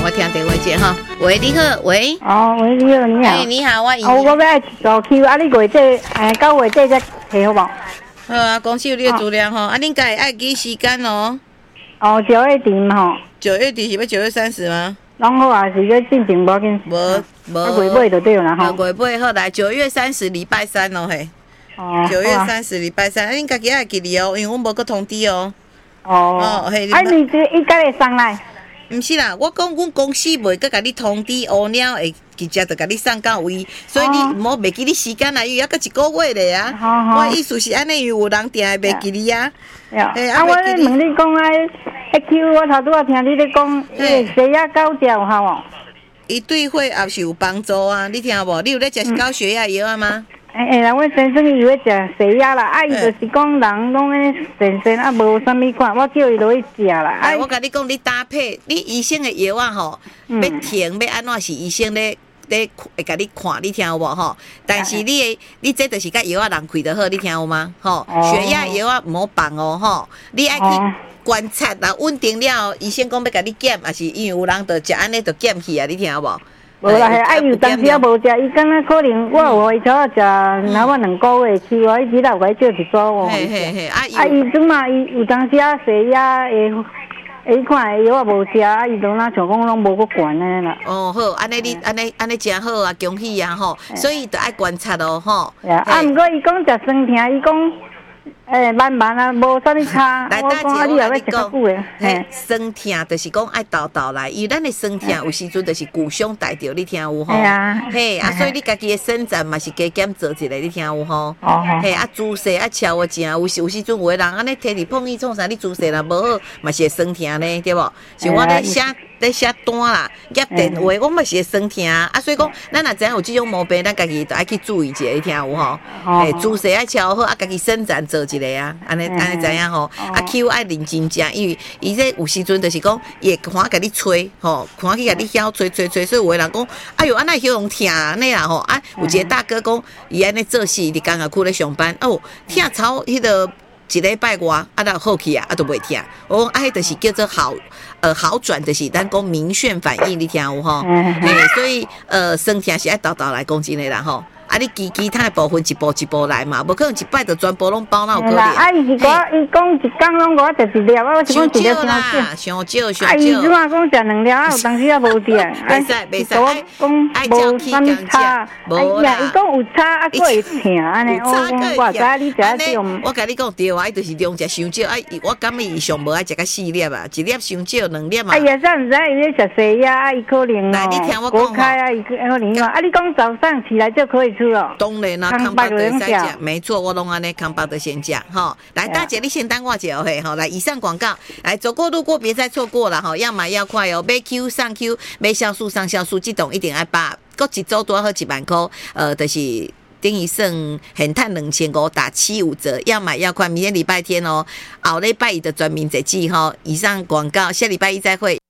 我听电话接哈。喂，你好，喂。 哦，喂，你好，你好。 哎，你好，我我要做 Q， 啊，你月底9月底才提好无？ 好啊，恭喜你的资料哈。啊，恁家爱记时间哦。 哦，9月底吼。 9月底是要9月30吗？ 拢好啊，是个进程无紧。 无。 月尾就对了吼。 月尾好来，9月30礼拜3哦嘿。哦。9月30礼拜3，啊，恁家己爱记哩哦，因为阮无搁通知哦。 哦。嘿。啊，你伊家会送来？ 毋是啦，我讲阮公司袂搁甲你通知，乌鸟会直接就甲你送到位，所以你毋好袂记你时间啦，因为还搁1个月咧啊。我意思是安尼，因为有人定会袂记你啊。 啊，我咧问你讲啊，迄 Q 我头拄仔听你咧讲，西亚狗食有效无？ 伊对血也是有帮助啊，你听无？你有咧食高血压药啊吗？ 啦，阮先生伊有咧食西亚啦，啊，伊就是讲人拢咧神啊，无啥物款，我叫伊落去食啦。 啊，我甲你讲，你搭配你医生的药啊吼，要停要安怎是医生咧会甲你看，你听有无吼？但是你这就是甲药啊人开得好，你听有吗？吼，血压药啊毋好放哦吼，你爱去观察啦，稳定了，医生讲要甲你减，也是因为有人就食安尼就减去啊，你听有无？ 无啦，哎，有当时也无食，伊讲啊，可能我有互伊超食，然后2个月去，我一直来我叫一撮哦。 嘿嘿嘿， 啊，伊阵嘛，伊有当时啊，西亚迄款的药啊无食，啊，伊都那像讲拢无够悬安尼啦。 哦，好，安尼你安尼真好啊，恭喜啊吼！所以就爱观察咯吼。 啊，毋过伊讲食酸疼，伊讲。慢啊，无啥物差。 来，大姐，我跟你讲， 嘿， 酸疼就是讲爱倒来，因为咱的酸疼有时阵就是骨胸带着，你听有吼？嘿啊，所以你家己的伸展嘛是加减做一下，你听有吼？嘿啊，姿势啊，翘啊正，有时阵有的人安尼摕伫碰伊创啥，你姿势若无好，嘛是会酸疼呢，对无？像我咧写单啦，接电话，我嘛是会酸疼啊，所以讲，咱若知影有即种毛病，咱家己就爱去注意一下，你听有吼？嘿，姿势爱翘好，啊，家己伸展做一个啊，安尼知影吼？啊 ，Q 爱认真食，因为伊这有时阵就是讲，伊会看甲你吹，吼，看去甲你晓吹，所以有的人讲，哎哟，安尼迄种疼安尼啦吼，啊，有一个大哥讲，伊安尼做事，伫工业区咧上班，哦，疼超迄个1礼拜外，啊，就好去啊，啊，都袂疼，哦，啊，迄就是叫做好转就是咱讲明显反应，你听有吼？所以酸疼是爱倒来讲真的啦吼。啊，你其他的部分一步来嘛，无可能一摆就全部拢包那有可能。 啊，伊是讲伊讲一工拢我食1粒，我是讲1粒上少。 啊，伊即马讲食2粒，啊，有当时也无食。 袂使， 讲无啥物差。无啦，伊讲有差，啊，佫会疼安尼。我知你食对。 我甲你讲对啊，伊就是量食伤少，啊，我感觉伊上无爱食到4粒啊，1粒伤少，2粒嘛。 哎呀，咱毋知伊咧食西亚，啊，伊可能来，你听我讲哦。开啊，伊可能啊，你讲早上起来就可以吃了。 当然啦，康巴的先食，没错，我拢安尼康巴的先食哈。来，大姐，你先等我一下嘿，好，来，以上广告，来走过路过别再错过了哈，要买要快哦，买 Q 上 Q， 买酵素上酵素，这种一定爱把，各一周多好1万块，就是等于算现赚2500打75折，要买要快，明天礼拜天哦，后礼拜一的专名日记哈。以上广告，下礼拜一再会。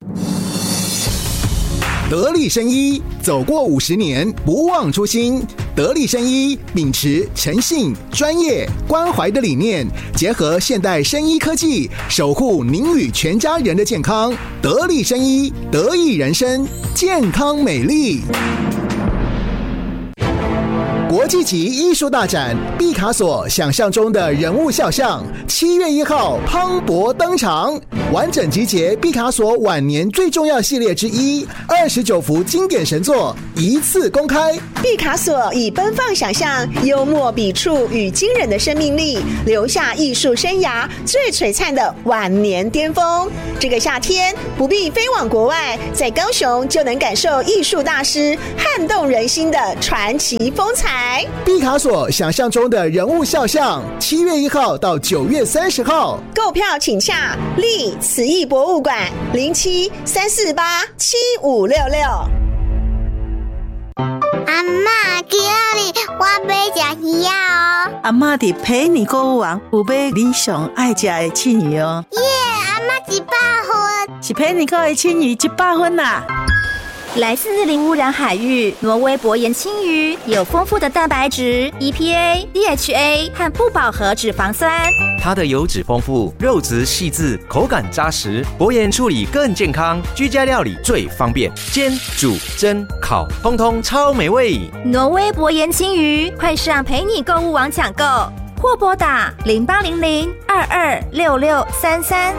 得力生医走过50年，不忘初心。得力生医秉持诚信、专业、关怀的理念，结合现代生医科技，守护您与全家人的健康。得力生医，得益人生，健康美丽。国际级艺术大展毕卡索想象中的人物肖像，7月1号磅礴登场，完整集结毕卡索晚年最重要系列之一，29幅经典神作一次公开。 毕卡索以奔放想象、幽默笔触与惊人的生命力，留下艺术生涯最璀璨的晚年巅峰。这个夏天不必飞往国外，在高雄就能感受艺术大师撼动人心的传奇风采。 毕卡索想象中的人物肖像，7月1号到9月30号， 购票请洽立慈艺博物馆07-348-7566。 阿嬷，今日我要吃鱼哦。 阿嬷伫陪你购物网有买你上爱吃的青鱼哦。 耶，阿嬷100分， 是陪你购的青鱼100分啦。 来自零污染海域，挪威薄盐青鱼有丰富的蛋白质、EPA、DHA 和不饱和脂肪酸。 它的油脂丰富，肉质细致，口感扎实，薄盐处理更健康，居家料理最方便，煎、煮、蒸、烤，通通超美味。 挪威薄盐青鱼，快上陪你购物网抢购，或拨打0800-226633。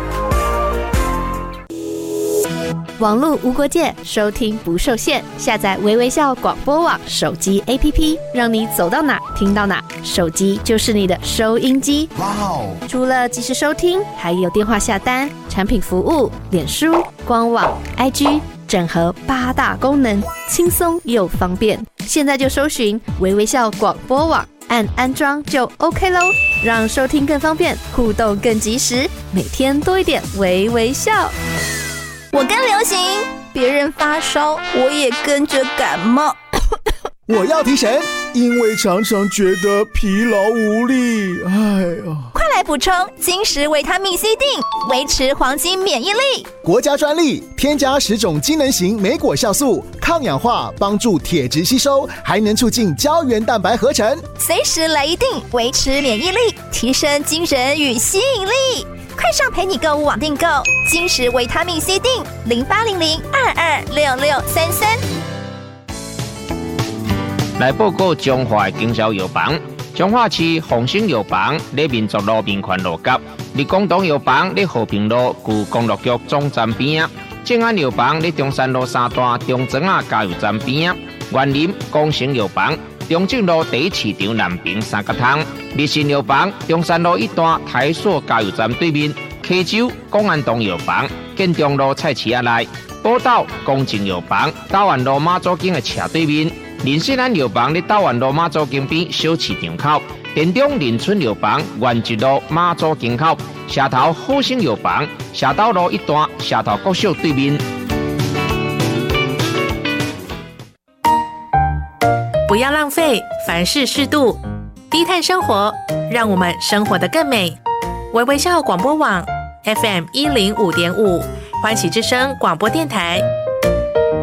网络无国界，收听不受限。下载微微笑广播网手机 APP， 让你走到哪听到哪，手机就是你的收音机。哇哦！除了即时收听，还有电话下单、产品服务、脸书、官网、IG， 整合8大功能，轻松又方便。现在就搜寻微微笑广播网，按安装就 OK 咯，让收听更方便，互动更及时，每天多一点微微笑。 我更流行，别人发烧，我也跟着感冒。 我要提神，因为常常觉得疲劳无力。哎呀， 快来补充金石维他命 C 锭，维持黄金免疫力。 国家专利，添加10种机能型莓果酵素，抗氧化，帮助铁质吸收，还能促进胶原蛋白合成。 随时来一锭，维持免疫力，提升精神与吸引力。快上陪你购物网订购金石维他命 C 锭，0800-226633。 来报告中华经销药房，中华市丰兴药房在民族路民权路角，立广东药房在和平路旧公路局总站边，正安药房在中山路3段中庄仔加油站边，园林光成药房中正路第1市场南平3角通，日新药房中山路1段台塑加油站对面，溪州公安东药房建中路菜市仔内，宝岛公正药房大湾路马祖径的斜对面，林信安药房在大湾路马祖径边小市场口，田中林村药房原一路马祖径口，社头好生药房社斗路1段社头国小对面。 不要浪费，凡事适度，低碳生活，让我们生活得更美。微微笑广播网 FM105.5，欢喜之声广播电台。